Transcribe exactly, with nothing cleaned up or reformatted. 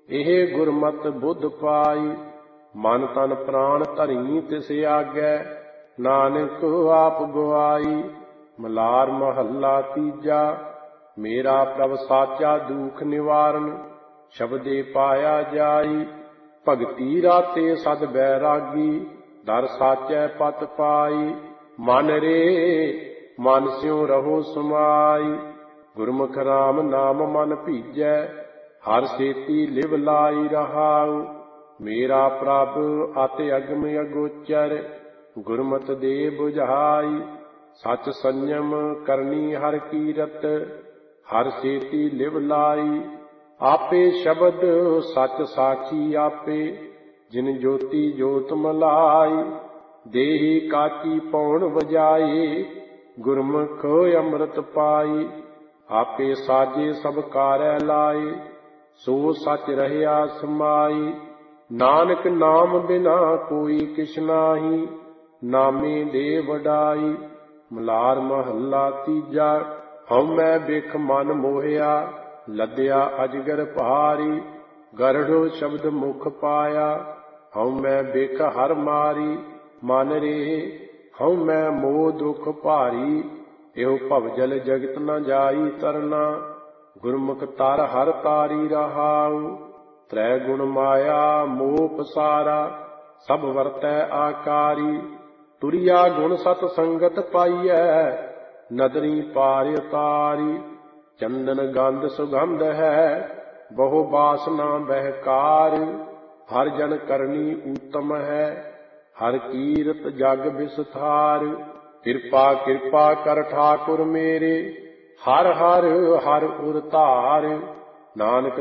ਇਹ ਗੁਰਮਤਿ ਬੁੱਧ ਪਾਈ। ਮਨ ਤਨ ਪ੍ਰਾਣ ਧਰੀ ਤਿਸ ਆਗੈ, ਨਾਨਕ ਆਪ ਗਵਾਈ। ਮਲਾਰ ਮਹੱਲਾ ਤੀਜਾ। ਮੇਰਾ ਪ੍ਰਭ ਸਾਚਾ ਦੁਖ ਨਿਵਾਰਨ, ਸ਼ਬਦੇ ਪਾਇਆ ਜਾਈ। ਭਗਤੀ ਰਾਤੇ ਸਦ ਬੈਰਾਗੀ, ਦਰ ਸਾਚੈ ਪਤ ਪਾਈ। ਮਨ ਰੇ ਮਨ ਸਿਉ ਰਹੋ ਸਮਾਈ, ਗੁਰਮੁਖ ਰਾਮ ਨਾਮ ਮਨ ਭੀਜੈ। ਹਰ ਸੇਤੀ ਲਿਵ ਲਾਈ ਰਹਾਉ, ਮੇਰਾ ਪ੍ਰਭ ਅਤਿ ਅਗਮ ਅਗੋਚਰ। ਗੁਰਮਤਿ ਦੇ ਬੁਝਾਈ, ਸਚ ਸੰਜਮ ਕਰਨੀ ਹਰ ਕੀਰਤ। ਹਰ ਸੇਤੀ ਲਿਵ ਲਾਈ, ਆਪੇ ਸ਼ਬਦ ਸਚ ਸਾਖੀ ਆਪੇ। ਜਿਨ ਜੋਤੀ ਜੋਤ ਮਲਾਈ, ਦੇਹੀ ਕਾਚੀ ਪੌਣ ਵਜਾਏ। ਗੁਰਮੁਖ ਅੰਮ੍ਰਿਤ ਪਾਈ, ਆਪੇ ਸਾਜੇ ਸਭ ਕਾਰੈ ਲਾਏ। ਸੋ ਸਚ ਰਹਿਆ ਸਮਾਈ, ਨਾਨਕ ਨਾਮ ਬਿਨਾ ਕੋਈ ਕਿਛ ਨਾਹੀ। ਨਾਮੇ ਦੇ ਵਡਾਈ। ਮਲਾਰ ਮਹੱਲਾ ਤੀਜਾ। ਹਉਮੈ ਬਿਖ ਮਨ ਮੋਹਿਆ, ਲੱਦਿਆ ਅਜਗਰ ਭਾਰੀ। ਗਰੜੋ ਸ਼ਬਦ ਮੁਖ ਪਾਇਆ, ਹਉਮੈ ਬਿਖ ਹਰ ਮਾਰੀ। ਮਨ ਰੇ ਹਉਮੈ ਮੋਹ ਦੁਖ ਭਾਰੀ, ਇਹੋ ਭਵਜਲ ਜਗਤ ਨ ਜਾਈ ਤਰਨਾ। ਗੁਰਮੁਖ ਤਰ ਹਰ ਤਾਰੀ ਰਹਾਉ, ਤ੍ਰੈ ਗੁਣ ਮਾਇਆ ਮੋਹ ਪਸਾਰਾ। ਸਭ ਵਰਤੈ ਆਕਾਰੀ, ਤੁਰਿਆ ਗੁਣ ਸਤ ਸੰਗਤ ਪਾਈਐ। ਨਦਰੀ ਪਾਰ ਉਤਾਰੀ, ਚੰਦਨ ਗੰਧ ਸੁਗੰਧ ਹੈ, ਬਹੁ ਬਾਸਨਾ ਬਹਿਕਾਰ। ਹਰ ਜਨ ਕਰਨੀ ਊਤਮ ਹੈ, ਹਰ ਕੀਰਤ ਜਗ ਵਿਸਥਾਰ। ਕਿਰਪਾ ਕਿਰਪਾ ਕਰ ਠਾਕੁਰ ਮੇਰੇ, ਹਰ ਹਰ ਹਰ ਉਰ ਧਾਰ। ਨਾਨਕ